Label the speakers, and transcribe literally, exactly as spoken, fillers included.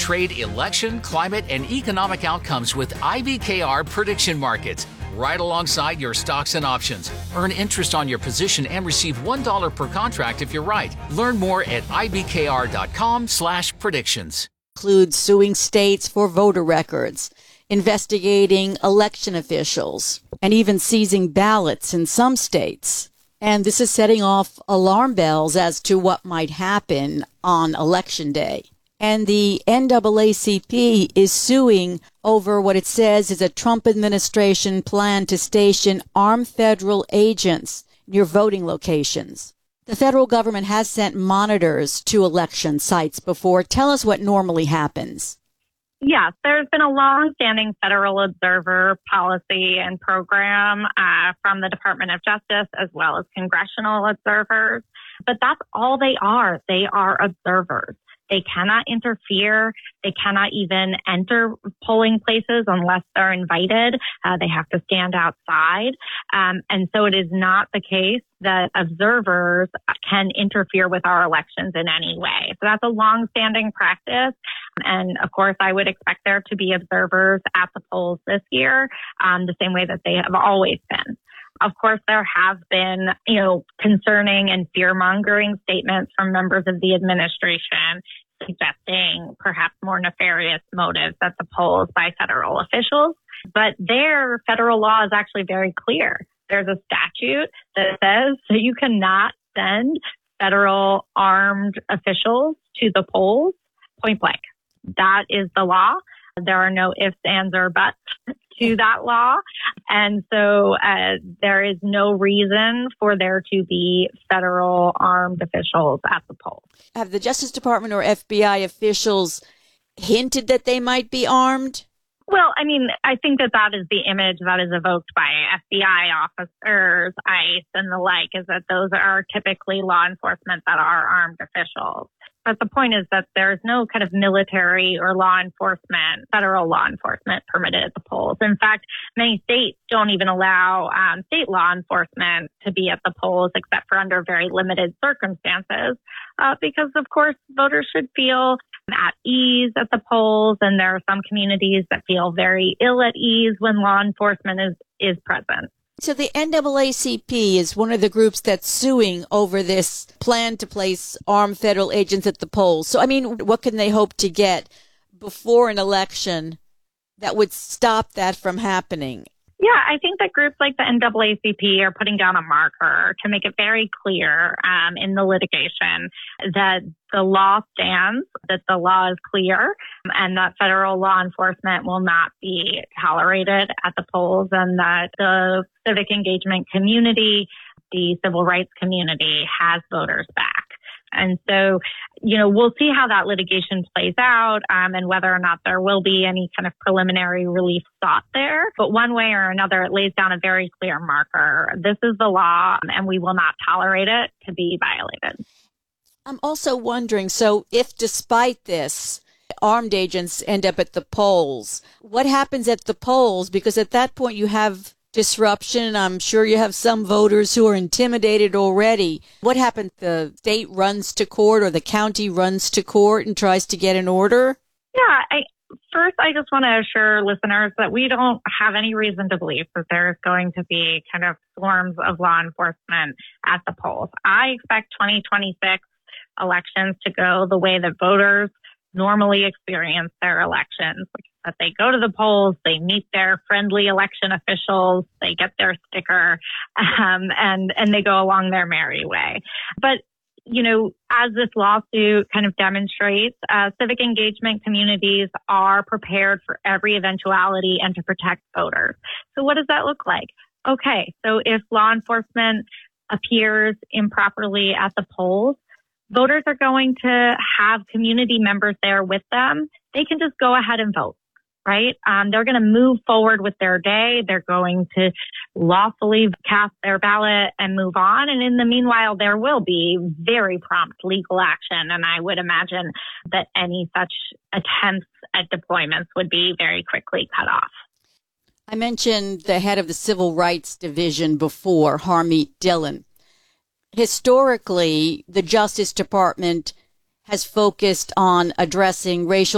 Speaker 1: trade, election, climate, and economic outcomes with I B K R prediction markets, right alongside your stocks and options. Earn interest on your position and receive one dollar per contract if you're right. Learn more at ibkr.com slash predictions.
Speaker 2: Includes suing states for voter records, investigating election officials, and even seizing ballots in some states. And this is setting off alarm bells as to what might happen on Election Day. And the N double A C P is suing over what it says is a Trump administration plan to station armed federal agents near voting locations. The federal government has sent monitors to election sites before. Tell us what normally happens.
Speaker 3: Yes, there's been a long-standing federal observer policy and program uh, from the Department of Justice as well as congressional observers. But that's all they are. They are observers. They cannot interfere. They cannot even enter polling places unless they're invited. Uh, they have to stand outside. Um, and so it is not the case that observers can interfere with our elections in any way. So that's a long-standing practice. And of course, I would expect there to be observers at the polls this year, um, the same way that they have always been. Of course, there have been, you know, concerning and fear-mongering statements from members of the administration suggesting perhaps more nefarious motives at the polls by federal officials. But their federal law is actually very clear. There's a statute that says that you cannot send federal armed officials to the polls, point blank. That is the law. There are no ifs, ands, or buts to that law. And so uh, there is no reason for there to be federal armed officials at the polls.
Speaker 2: Have the Justice Department or F B I officials hinted that they might be armed?
Speaker 3: Well, I mean, I think that that is the image that is evoked by F B I officers, ICE, and the like, is that those are typically law enforcement that are armed officials. But the point is that there's no kind of military or law enforcement, federal law enforcement permitted at the polls. In fact, many states don't even allow um, state law enforcement to be at the polls except for under very limited circumstances, uh, because, of course, voters should feel at ease at the polls. And there are some communities that feel very ill at ease when law enforcement is, is present.
Speaker 2: So the N double A C P is one of the groups that's suing over this plan to place armed federal agents at the polls. So, I mean, what can they hope to get before an election that would stop that from happening?
Speaker 3: Yeah, I think that groups like the N double A C P are putting down a marker to make it very clear um, in the litigation that the law stands, that the law is clear, and that federal law enforcement will not be tolerated at the polls, and that the civic engagement community, the civil rights community, has voters back. And so, you know, we'll see how that litigation plays out um, and whether or not there will be any kind of preliminary relief sought there. But one way or another, it lays down a very clear marker. This is the law, and we will not tolerate it to be violated.
Speaker 2: I'm also wondering, so if despite this, armed agents end up at the polls, what happens at the polls? Because at that point you have disruption. I'm sure you have some voters who are intimidated already. What happens? The state runs to court or the county runs to court and tries to get an order?
Speaker 3: Yeah, I, first, I just want to assure listeners that we don't have any reason to believe that there's going to be kind of swarms of law enforcement at the polls. I expect twenty twenty-six elections to go the way that voters normally experience their elections, that they go to the polls, they meet their friendly election officials, they get their sticker, um, and, and they go along their merry way. But, you know, as this lawsuit kind of demonstrates, uh, civic engagement communities are prepared for every eventuality and to protect voters. So what does that look like? Okay, so if law enforcement appears improperly at the polls, voters are going to have community members there with them. They can just go ahead and vote, right? Um, they're going to move forward with their day. They're going to lawfully cast their ballot and move on. And in the meanwhile, there will be very prompt legal action. And I would imagine that any such attempts at deployments would be very quickly cut off.
Speaker 2: I mentioned the head of the Civil Rights Division before, Harmeet Dillon. Historically, the Justice Department has focused on addressing racial